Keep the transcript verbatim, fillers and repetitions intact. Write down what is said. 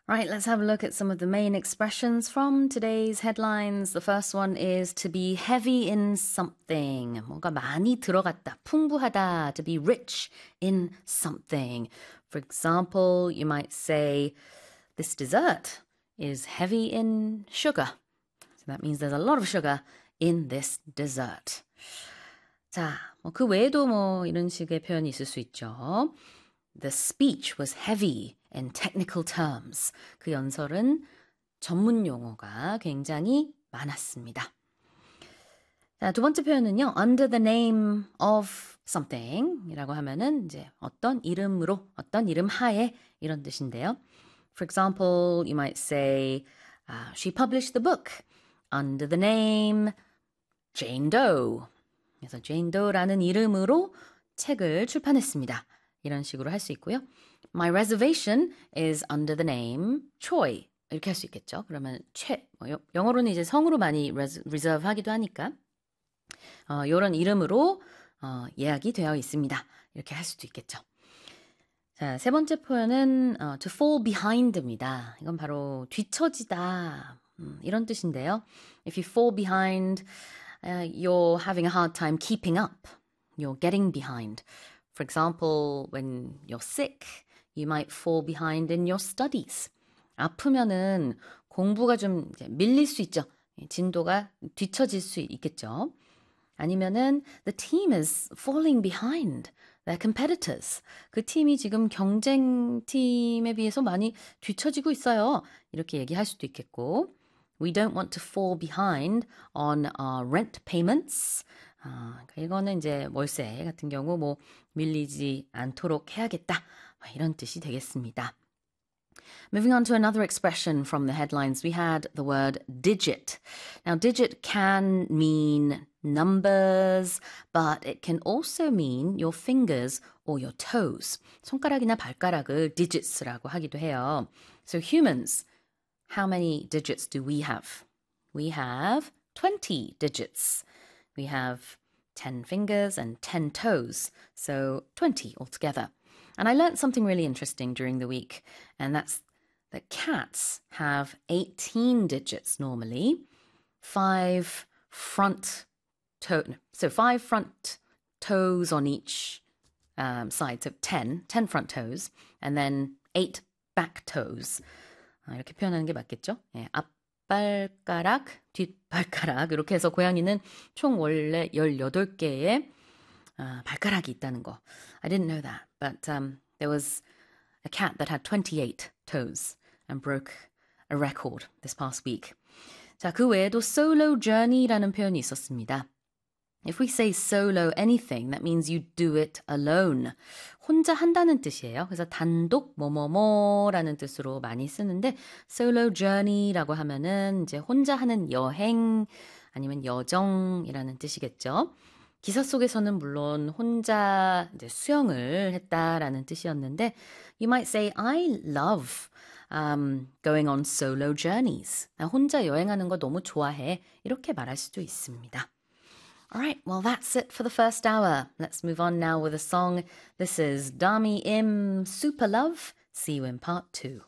Right, let's have a look at some of the main expressions from today's headlines. The first one is to be heavy in something. 뭔가 많이 들어갔다, 풍부하다, to be rich in something. For example, you might say, this dessert is heavy in sugar. So that means there's a lot of sugar in this dessert. 자, 뭐 그 외에도 뭐 이런 식의 표현이 있을 수 있죠. The speech was heavy in technical terms. 그 연설은 전문 용어가 굉장히 많았습니다. 자, 두 번째 표현은요. under the name of something 이라고 하면은 이제 어떤 이름으로, 어떤 이름 하에 이런 뜻인데요. For example, you might say, uh, she published the book under the name Jane Doe. 그래서 Jane Doe라는 이름으로 책을 출판했습니다. 이런 식으로 할 수 있고요. My reservation is under the name Choi. 이렇게 할 수 있겠죠. 그러면 최, 뭐 영어로는 이제 성으로 많이 reserve 하기도 하니까 어, 이런 이름으로 어, 예약이 되어 있습니다. 이렇게 할 수도 있겠죠. 자, 세 번째 표현은 어, to fall behind입니다. 이건 바로 뒤처지다. 음, 이런 뜻인데요. If you fall behind, uh, you're having a hard time keeping up. You're getting behind. For example, when you're sick, you might fall behind in your studies. 아프면은 공부가 좀 이제 밀릴 수 있죠. 진도가 뒤처질 수 있겠죠. 아니면은 the team is falling behind their competitors. 그 팀이 지금 경쟁팀에 비해서 많이 뒤처지고 있어요. 이렇게 얘기할 수도 있겠고. We don't want to fall behind on our rent payments. 아, 이거는 이제 월세 같은 경우 뭐 밀리지 않도록 해야겠다. 이런 뜻이 되겠습니다. Moving on to another expression from the headlines, we had the word digit. Now, digit can mean numbers, but it can also mean your fingers or your toes. 손가락이나 발가락을 digits라고 하기도 해요. So humans, how many digits do we have? We have twenty digits. We have ten fingers and ten toes, so twenty altogether. And I learned something really interesting during the week, and that's that cats have eighteen digits normally, five front toe, so five front toes on each um, side, so ten, ten front toes, and then eight back toes. 아, 이렇게 표현하는 게 맞겠죠? 예, 앞 발가락, 뒷발가락 이렇게 해서 고양이는 총 원래 열여덟 개의 아, 발가락이 있다는 거. I didn't know that, but um, there was a cat that had twenty-eight toes and broke a record this past week. 자, 그 외에도 solo journey라는 표현이 있었습니다. If we say solo anything, that means you do it alone. 혼자 한다는 뜻이에요. 그래서 단독 뭐뭐뭐라는 뜻으로 많이 쓰는데 solo journey라고 하면은 이제 혼자 하는 여행 아니면 여정이라는 뜻이겠죠. 기사 속에서는 물론 혼자 이제 수영을 했다라는 뜻이었는데 you might say I love um, going on solo journeys. 나 혼자 여행하는 거 너무 좋아해. 이렇게 말할 수도 있습니다. All right, well, that's it for the first hour. Let's move on now with a song. This is Dami Im Super Love. See you in part two.